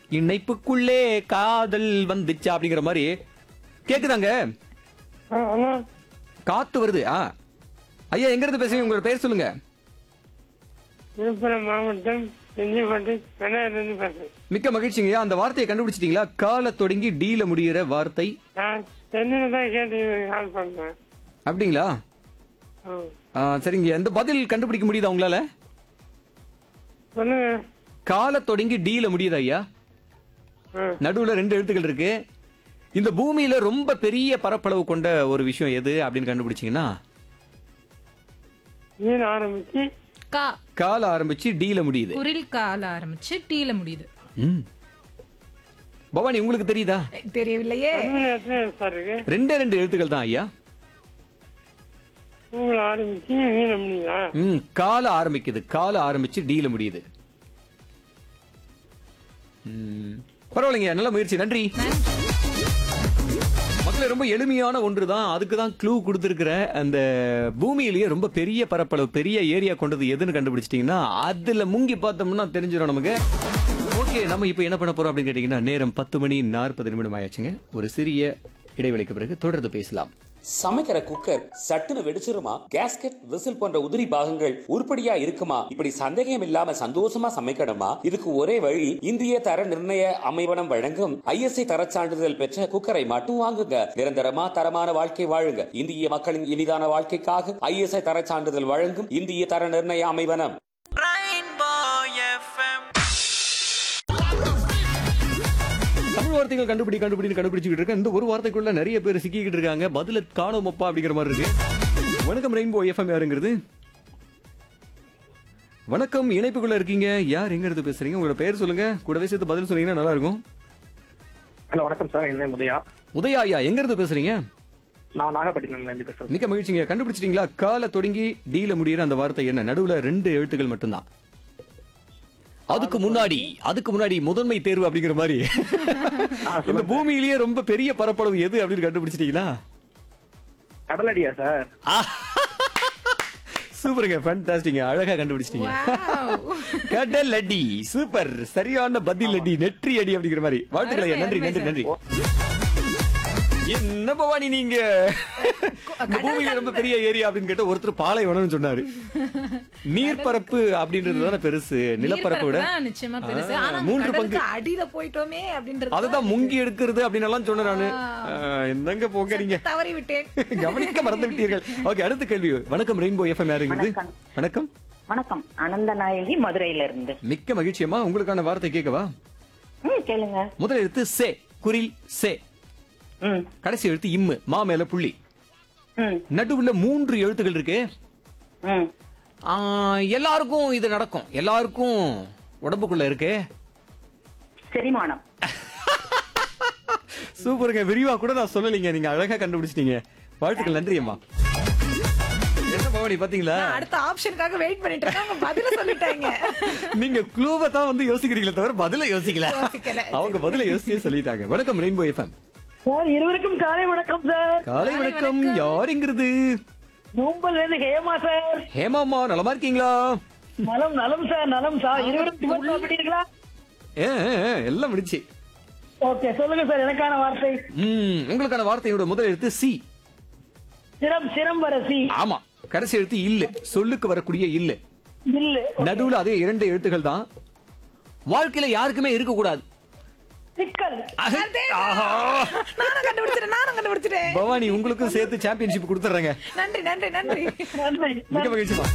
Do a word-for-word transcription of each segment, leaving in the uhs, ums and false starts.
இணைப்புக்குள்ளே காதல் வந்துச்சா அப்படிங்கிற மாதிரி கேக்குதாங்க. ஆ, ஹலோ. காத்து வருது. ஆ ஐயா, எங்க இருந்து பேசுறீங்க? உங்களோட பேர் சொல்லுங்க. விழுப்புரம் மாவட்டம் செஞ்சிப்பட்டு பெண்ணாயிருந்து பேசுறேன். மிக்க மகிழ்ச்சிங்கய்யா. அந்த வார்த்தையை கண்டுபிடிச்சிட்டீங்களா? கால தொடங்கி டீல முடிகிற வார்த்தை. நான் சென்னையில தான் கேட்டு கால் பண்றேன். அப்படிங்களா? ஆ. ஆ, சரிங்க. இந்த பதில் கண்டுபிடிக்க முடியுதா உங்களால? சொல்லுங்க. கால தொடங்கி டீல முடியுதா ஐயா? ஆ. நடுவுல ரெண்டு எழுத்துக்கள் இருக்கு. இந்த பூமியில ரொம்ப பெரிய பரப்பளவு கொண்ட ஒரு விஷயம் எது அப்படின்னு கண்டுபிடிச்சீங்கன்னா, மீன் ஆரம்பிச்சு கா கால ஆரம்பிச்சு டீல முடியுது. குரில் கால ஆரம்பிச்சு டீல முடியுது. ம். பவானி, உங்களுக்கு தெரியுதா? தெரியவில்லையே. தமிழ் எத்தனை சார் இருக்கு? ரெண்டே ரெண்டு எழுத்துக்கள் தான் ஐயா. பூவில் ஆரம்பிச்சு மீன் முடியுதா? ம். கால ஆரம்பிக்குது, கால ஆரம்பிச்சு டீல முடியுது. ம். பரவாயில்லைங்க, நல்ல முயற்சி, நன்றி. மக்களே, ரொம்ப எளிமையான ஒன்று தான். அதுக்கு தான் க்ளூ கொடுத்துருக்கிற. அந்த பூமியிலேயே ரொம்ப பெரிய பரப்பளவு, பெரிய ஏரியா கொண்டது எதுன்னு கண்டுபிடிச்சிட்டீங்கன்னா அதுல முங்கி பார்த்தோம்னா தெரிஞ்சிடும் நமக்கு. ஓகே, நம்ம இப்போ என்ன பண்ண போறோம் அப்படின்னு கேட்டீங்கன்னா, நேரம் பத்து மணி நாற்பது நிமிடம் ஆயாச்சுங்க. ஒரு சிறிய இடைவெளிக்கு பிறகு தொடர்ந்து பேசலாம். சமைக்கிற குக்கர் சட்டுன்னு வெடிச்சிருமா? கேஸ்கெட், விசில் போன்ற உதிரி பாகங்கள் உருப்படியா இருக்குமா? இப்படி சந்தேகம் இல்லாம சந்தோஷமா சமைக்கணுமா? இதுக்கு ஒரே வழி, இந்திய தர நிர்ணய அமைவனம் வழங்கும் ஐஎஸ்ஐ தர சான்றிதழ் பெற்ற குக்கரை மட்டும் வாங்குங்க. நிரந்தரமா தரமான வாழ்க்கை வாழுங்க. இந்திய மக்களின் இனிதான வாழ்க்கைக்காக ஐஎஸ்ஐ தர சான்றிதழ் வழங்கும் இந்திய தர நிர்ணய அமைவனம். தமிழ் வார்த்தைகள் கண்டுபிடி கண்டுபிடி கண்டுபிடிச்சிட்டு இருக்க. இந்த ஒரு வார்த்தைக்குள்ள நிறைய பேர் சிக்கிக்கிட்டு இருக்காங்க. பதில காணோமப்பா அப்படிங்கிற மாதிரி இருக்கு. வணக்கம் ரெயின்போ எஃப்எம், யாருங்கிறது? வணக்கம், இணைப்புக்குள்ள இருக்கீங்க. யார் எங்க இருந்து பேசுறீங்க? உங்களோட பேர் சொல்லுங்க, கூடவே சேர்த்து பதில் சொன்னீங்கன்னா நல்லா இருக்கும். ஹலோ, வணக்கம் சார். என்ன உதயா? உதயா ஐயா, எங்க இருந்து பேசுறீங்க? நான் நாகப்பட்டினம்ல இருந்து பேசுறேன். மிக்க மகிழ்ச்சிங்க. கண்டுபிடிச்சிட்டீங்களா? கால தொடங்கி டீல முடிகிற அந்த வார்த்தை என்ன? நடுவுல ரெண்டு எழுத்துக்கள் மட்டும்தான். அதுக்கு முன்னாடி அதுக்கு முன்னாடி முதன்மை தேர்வு அப்படிங்கிற மாதிரி இந்த பூமியிலேயே ரொம்ப பெரிய பரப்பளவு எது அப்படின்னு கண்டுபிடிச்சிட்டீங்களா? கடலடியா சார்? சூப்பருங்க, ஃபேண்டாஸ்டிக், அழகா கண்டுபிடிச்சிட்டீங்க. கடல் அடி, சூப்பர், சரியான பதில் அடி, நெற்றி அடி அப்படிங்கிற மாதிரி. வாழ்த்துக்கள் ஐயா, நன்றி நன்றி நன்றி. என்ன பவானி, நீங்க இந்த பூமியில ரொம்ப பெரிய ஏரியா அப்படின்னு கேட்ட ஒருத்தர் பாலைவனம்னு சொன்னாரு. நீர்ப்பரப்பு அப்படின்றது தானே பெருசு, நிலப்பரப்பை விட நிச்சயமா பெருசு. ஆனா மூன்று பங்கு அடியில போயிட்டோமே அப்படின்றது அதுதான் முங்கி எடுக்கிறது அப்படின்னு எல்லாம் சொன்னேன் நானு. என்னங்க போங்க, நீங்க தவறி விட்டேன், கவனிக்க மறந்து விட்டீர்கள். ஓகே, அடுத்த கேள்வி. வணக்கம் ரெயின்போ எஃப்எம், யாருங்கிறது? வணக்கம். வணக்கம், அனந்தநாயகி மதுரையில இருந்து. மிக்க மகிழ்ச்சியம்மா. உங்களுக்கான வார்த்தை கேட்கவா? ம், கேளுங்க. முதல் எழுத்து சே, குரில் சே. ம், கடைசி எழுத்து இம்மு, மா மேல புள்ளி. ம், நடுவுல மூன்று எழுத்துக்கள் இருக்கு. ம். ஆ, எல்லாருக்கும் இது நடக்கும், எல்லாருக்கும் உடம்புக்குள்ள இருக்கு. செரிமானம். சூப்பருங்க, விரிவா கூட நான் சொல்லலீங்க, நீங்க அழகா கண்டுபிடிச்சிட்டீங்க. வாழ்த்துக்கள், நன்றி அம்மா. என்ன பவானி, பாத்தீங்களா? நான் அடுத்த ஆப்ஷனுக்காக வெயிட் பண்ணிட்டு இருக்கேன், அவங்க பதில சொல்லிட்டாங்க. நீங்க க்ளூவை தான் வந்து யோசிக்கிறீங்களே தவிர பதில யோசிக்கல. யோசிக்கல. அவங்க பதில யோசிச்சே சொல்லிட்டாங்க. வணக்கம் ரெயின்போ எஃப்எம். சார், இருவருக்கும் காலை வணக்கம் சார். காலை வணக்கம். யாருங்கிறது? மும்பைல இருந்து ஹேமா சார். ஹேமாமா, நலமா இருக்கீங்களா? நலம் நலம் சார், நலம் சார். இருவருக்கும் சாப்பிட்டீங்களா? ஏ, ஏ, எல்லாம் முடிச்சு. ஓகே, சொல்லுங்க சார். எனக்கான வார்த்தை. ம், உங்களுக்கான வார்த்தையோட முதல் எழுத்து சி. சிரம், சிரம்பரசி. ஆமா. கடைசி எழுத்து இல்ல, சொல்லுக்கு வரக்கூடிய இல்ல. இல்ல. நடுவுல அதே இரண்டு எழுத்துக்கள் தான். வாழ்க்கையில யாருக்குமே இருக்க கூடாது. சிக்கல். நானும் கண்டுபிடிச்சிட்டேன், நானும் கண்டுபிடிச்சிட்டேன். பவானி, உங்களுக்கும் சேர்த்து சாம்பியன்ஷிப் கொடுத்துறேங்க. நன்றி நன்றி நன்றி. நன்றி. மிக மகிழ்ச்சிமா.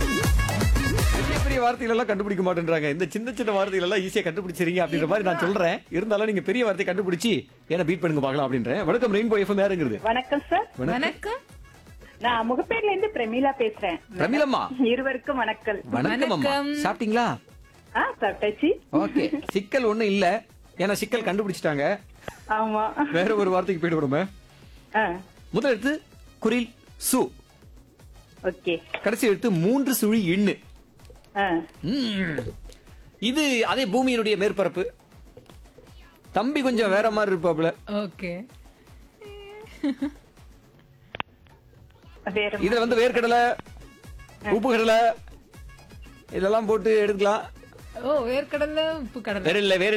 பெரிய பெரிய வார்த்தைகள் எல்லாம் கண்டுபிடிக்க மாட்டேன்றாங்க. இந்த சின்ன சின்ன வார்த்தைகள் எல்லாம் ஈஸியா கண்டுபிடிச்சிருங்க அப்படின்ற மாதிரி நான் சொல்றேன். இருந்தாலும் நீங்க பெரிய வார்த்தை கண்டுபிடிச்சி என்ன பீட் பண்ணுங்க பார்க்கலாம் அப்படின்றேன். வணக்கம் ரெயின்போ எஃப்எம், யாருங்கிறது? வணக்கம் சார். வணக்கம். நான் முகப்பேர்ல இருந்து பிரமீளா பேசுறேன். பிரமிளம்மா, இருவருக்கும் வணக்கம். வணக்கம் அம்மா. சாப்பிட்டீங்களா? ஆ, சாப்பிட்டாச்சு. ஓகே, சிக்கல் ஒண்ணும் இல்ல, ஏன்னா சிக்கல் கண்டுபிடிச்சிட்டாங்க. ஆமா. வேற ஒரு வார்த்தைக்கு போயிட்டு விடுமே. ஆ, முதல் எழுத்து குரில் சு. ஓகே. கடைசி எழுத்து மூன்று சுழி இன்னு. ஆ, ம். இது அதே பூமியினுடைய மேற்பரப்பு. தம்பி கொஞ்சம் வேற மாதிரி இருப்பாப்ல. ஓகே. வேற இதுல வந்து வேர்க்கடலை, உப்பு கடலை இதெல்லாம் போட்டு எடுக்கலாம். ஓ, வேர்க்கடலை உப்பு கடலை. வேற இல்ல, வேற